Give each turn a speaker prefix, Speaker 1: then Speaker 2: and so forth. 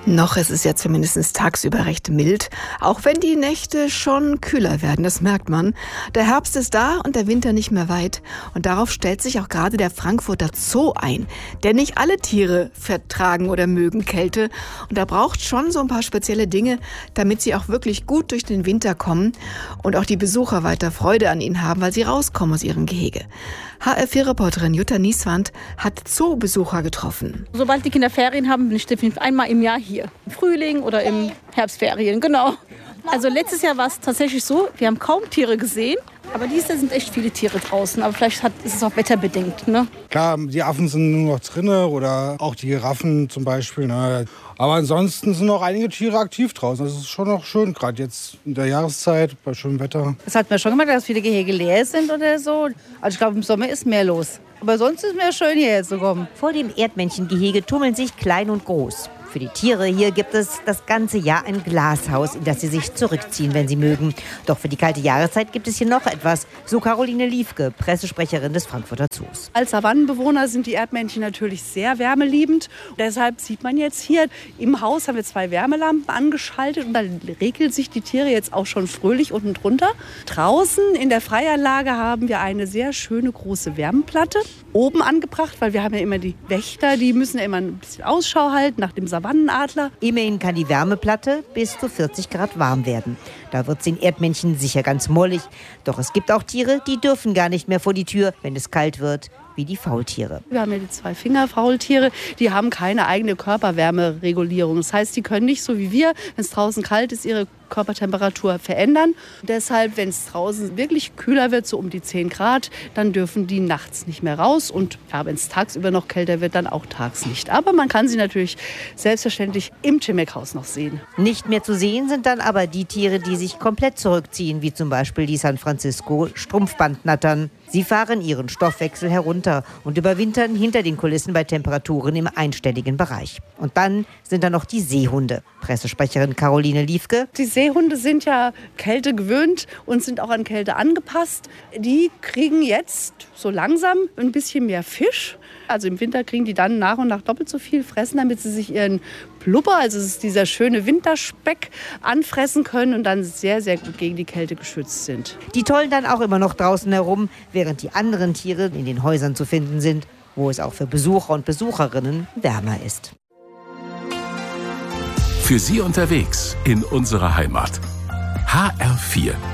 Speaker 1: Noch ist es ja zumindest tagsüber recht mild, auch wenn die Nächte schon kühler werden, das merkt man. Der Herbst ist da und der Winter nicht mehr weit. Und darauf stellt sich auch gerade der Frankfurter Zoo ein. Denn nicht alle Tiere vertragen oder mögen Kälte. Und da braucht schon so ein paar spezielle Dinge, damit sie auch wirklich gut durch den Winter kommen und auch die Besucher weiter Freude an ihnen haben, weil sie rauskommen aus ihrem Gehege. HR4-Reporterin Jutta Nieswand hat Zoobesucher getroffen.
Speaker 2: Sobald die Kinder Ferien haben, bin ich definitiv einmal im Jahr hier. Im Frühling oder im Herbstferien, genau. Also letztes Jahr war es tatsächlich so, wir haben kaum Tiere gesehen. Aber dieses Jahr sind echt viele Tiere draußen. Aber vielleicht ist es auch wetterbedingt, ne?
Speaker 3: Klar, die Affen sind nur noch drinne oder auch die Giraffen zum Beispiel. Ne? Aber ansonsten sind noch einige Tiere aktiv draußen. Das ist schon noch schön, gerade jetzt in der Jahreszeit, bei schönem Wetter.
Speaker 4: Das hat man schon gemacht, dass viele Gehege leer sind oder so. Also ich glaube, im Sommer ist mehr los. Aber sonst ist es mir schön, hierher zu kommen.
Speaker 5: Vor dem Erdmännchengehege tummeln sich Klein und Groß. Für die Tiere hier gibt es das ganze Jahr ein Glashaus, in das sie sich zurückziehen, wenn sie mögen. Doch für die kalte Jahreszeit gibt es hier noch etwas, so Caroline Liefke, Pressesprecherin des Frankfurter Zoos.
Speaker 6: Als Savannenbewohner sind die Erdmännchen natürlich sehr wärmeliebend. Deshalb sieht man jetzt hier, im Haus haben wir 2 Wärmelampen angeschaltet und da regeln sich die Tiere jetzt auch schon fröhlich unten drunter. Draußen in der Freianlage haben wir eine sehr schöne große Wärmeplatte oben angebracht, weil wir haben ja immer die Wächter, die müssen ja immer ein bisschen Ausschau halten nach dem Savannenadler.
Speaker 5: Immerhin kann die Wärmeplatte bis zu 40 Grad warm werden. Da wird es den Erdmännchen sicher ganz mollig. Doch es gibt auch Tiere, die dürfen gar nicht mehr vor die Tür, wenn es kalt wird, wie die Faultiere.
Speaker 6: Wir haben ja die 2-Finger-Faultiere, die haben keine eigene Körperwärmeregulierung. Das heißt, die können nicht so wie wir, wenn es draußen kalt ist, ihre Körpertemperatur verändern. Deshalb, wenn es draußen wirklich kühler wird, so um die 10 Grad, dann dürfen die nachts nicht mehr raus. Und ja, wenn es tagsüber noch kälter wird, dann auch tags nicht. Aber man kann sie natürlich selbstverständlich im Chimek-Haus noch sehen.
Speaker 5: Nicht mehr zu sehen sind dann aber die Tiere, die sich komplett zurückziehen, wie zum Beispiel die San Francisco Strumpfbandnattern. Sie fahren ihren Stoffwechsel herunter und überwintern hinter den Kulissen bei Temperaturen im einstelligen Bereich. Und dann sind da noch die Seehunde. Pressesprecherin Caroline Liefke.
Speaker 6: Die Seehunde sind ja Kälte gewöhnt und sind auch an Kälte angepasst. Die kriegen jetzt so langsam ein bisschen mehr Fisch. Also im Winter kriegen die dann nach und nach doppelt so viel fressen, damit sie sich ihren Blubber, also es ist dieser schöne Winterspeck, anfressen können und dann sehr, sehr gut gegen die Kälte geschützt sind.
Speaker 5: Die tollen dann auch immer noch draußen herum, während die anderen Tiere in den Häusern zu finden sind, wo es auch für Besucher und Besucherinnen wärmer ist.
Speaker 7: Für Sie unterwegs in unserer Heimat. HR4